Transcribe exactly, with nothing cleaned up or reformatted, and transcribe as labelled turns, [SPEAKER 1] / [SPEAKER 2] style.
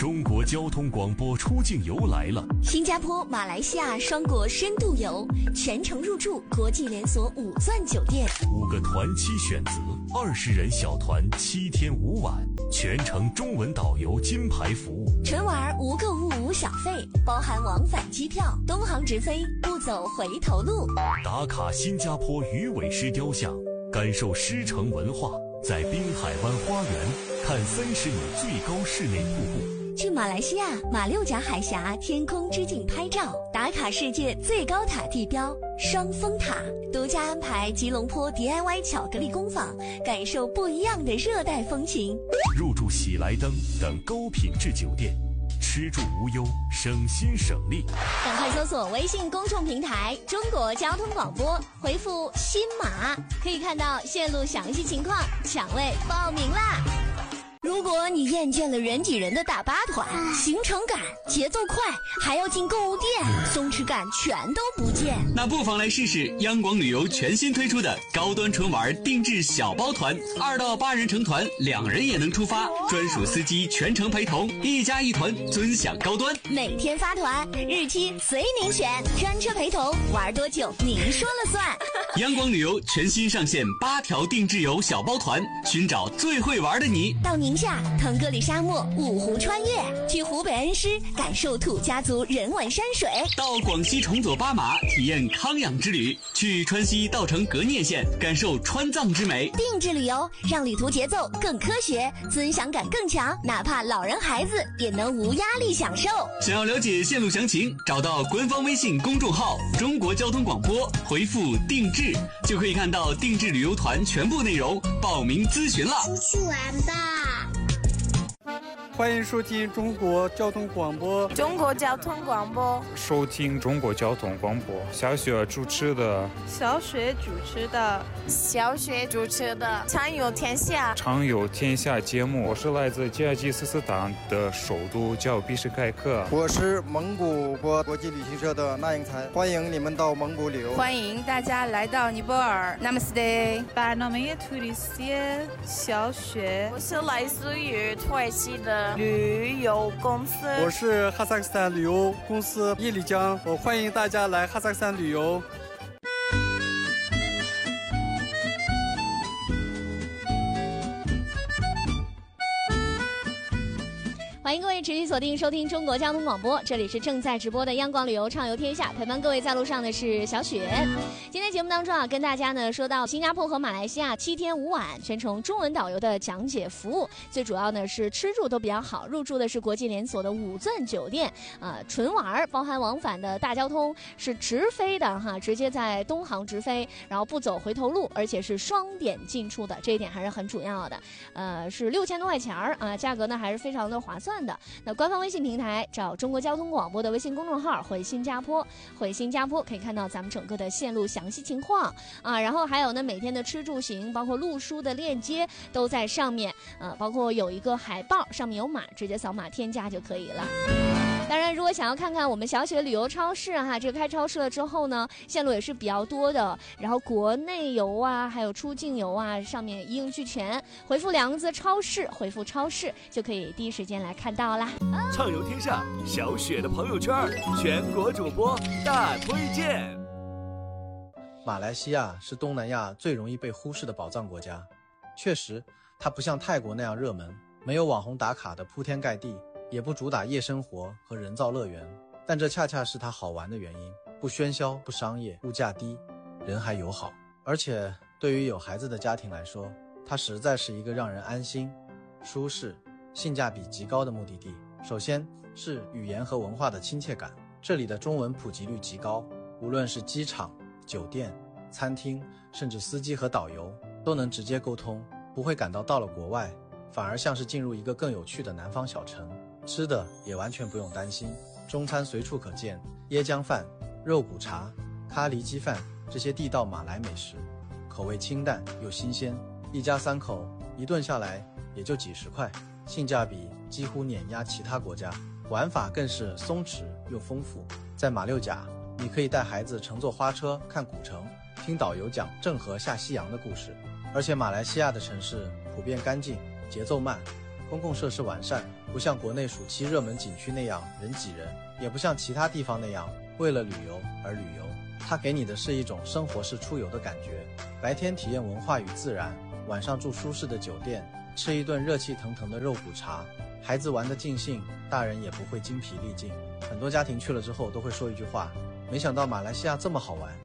[SPEAKER 1] 中国交通广播出境游来了，
[SPEAKER 2] 新加坡、马来西亚双国深度游，全程入住国际连锁五钻酒店，
[SPEAKER 1] 五个团期选择，二十人小团，七天五晚，全程中文导游金牌服务。
[SPEAKER 2] 纯玩无购物无小费，包含往返机票，东航直飞，不走回头路。
[SPEAKER 1] 打卡新加坡鱼尾狮雕像，感受狮城文化，在滨海湾花园看三十米最高室内瀑布。
[SPEAKER 2] 去马来西亚马六甲海峡天空之镜拍照，打卡世界最高塔地标双峰塔，独家安排吉隆坡 D I Y 巧克力工坊，感受不一样的热带风情。
[SPEAKER 1] 入住喜来登等高品质酒店，吃住无忧，省心省力。
[SPEAKER 2] 赶快搜索微信公众平台中国交通广播，回复新马，可以看到线路详细情况，抢位报名啦。如果你厌倦了人挤人的大巴团，行程赶、节奏快，还要进购物店，松弛感全都不见，
[SPEAKER 3] 那不妨来试试央广旅游全新推出的高端纯玩定制小包团，二到八人成团，两人也能出发，专属司机全程陪同，一家一团，尊享高端。
[SPEAKER 2] 每天发团，日期随您选，专车陪同，玩多久您说了算。
[SPEAKER 3] 央广旅游全新上线八条定制游小包团，寻找最会玩的你。
[SPEAKER 2] 到宁夏腾格里沙漠五湖穿越，去湖北恩施感受土家族人文山水，
[SPEAKER 3] 到广西崇左巴马体验康养之旅，去川西稻城格聂县感受川藏之美。
[SPEAKER 2] 定制旅游让旅途节奏更科学，尊享感更强，哪怕老人孩子也能无压力享受。
[SPEAKER 3] 想要了解线路详情，找到官方微信公众号中国交通广播，回复定制就可以看到定制旅游团全部内容，报名咨询了。
[SPEAKER 4] 出去玩吧。
[SPEAKER 5] 欢迎收听中国交通广播。
[SPEAKER 6] 中国交通广播，
[SPEAKER 7] 收听中国交通广播。小雪主持的，
[SPEAKER 6] 小雪主持的，小雪主持的畅游天下，
[SPEAKER 7] 畅游天下节目。我是来自吉尔吉斯斯坦的首都叫比什凯克。
[SPEAKER 5] 我是蒙古国国际旅行社的那英才，欢迎你们到蒙古旅游。
[SPEAKER 6] 欢迎大家来到尼泊尔。Namaste。برنامه توریستی小雪。我是来自于土耳其的旅游公司。
[SPEAKER 5] 我是哈萨克斯坦旅游公司叶丽江，我欢迎大家来哈萨克斯坦旅游。
[SPEAKER 2] 欢迎各位持续锁定收听中国交通广播，这里是正在直播的央广旅游畅游天下，陪伴各位在路上的是小雪。今天节目当中啊，跟大家呢说到新加坡和马来西亚七天五晚全程中文导游的讲解服务，最主要呢是吃住都比较好，入住的是国际连锁的五钻酒店，呃，纯玩，包含往返的大交通，是直飞的哈，直接在东航直飞，然后不走回头路，而且是双点进出的，这一点还是很主要的。呃，是六千多块钱啊、呃，价格呢还是非常的划算的。那官方微信平台找中国交通广播的微信公众号，回新加坡，回新加坡可以看到咱们整个的线路详细情况啊，然后还有呢每天的吃住行，包括路书的链接都在上面，呃，包括有一个海报上面有码，直接扫码添加就可以了。当然如果想要看看我们小雪旅游超市哈，这个开超市了之后呢，线路也是比较多的，然后国内游啊还有出境游啊上面一应俱全，回复两个字超市，回复超市就可以第一时间来看到啦。
[SPEAKER 8] 畅游天下小雪的朋友圈，全国主播大推荐。
[SPEAKER 9] 马来西亚是东南亚最容易被忽视的宝藏国家，确实它不像泰国那样热门，没有网红打卡的铺天盖地，也不主打夜生活和人造乐园，但这恰恰是它好玩的原因，不喧嚣，不商业，物价低，人还友好。而且对于有孩子的家庭来说，它实在是一个让人安心、舒适、性价比极高的目的地。首先是语言和文化的亲切感，这里的中文普及率极高，无论是机场、酒店、餐厅，甚至司机和导游都能直接沟通，不会感到到了国外，反而像是进入一个更有趣的南方小城。吃的也完全不用担心，中餐随处可见，椰浆饭、肉骨茶、咖喱鸡饭这些地道马来美食，口味清淡又新鲜，一家三口一顿下来也就几十块，性价比几乎碾压其他国家，玩法更是松弛又丰富。在马六甲，你可以带孩子乘坐花车看古城，听导游讲郑和下西洋的故事。而且马来西亚的城市普遍干净，节奏慢， 公共设施完善，不像国内暑期热门景区那样人挤人，也不像其他地方那样为了旅游而旅游。它给你的是一种生活式出游的感觉，白天体验文化与自然，晚上住舒适的酒店，吃一顿热气腾腾的肉骨茶，孩子玩得尽兴，大人也不会精疲力尽。很多家庭去了之后都会说一句话，没想到马来西亚这么好玩。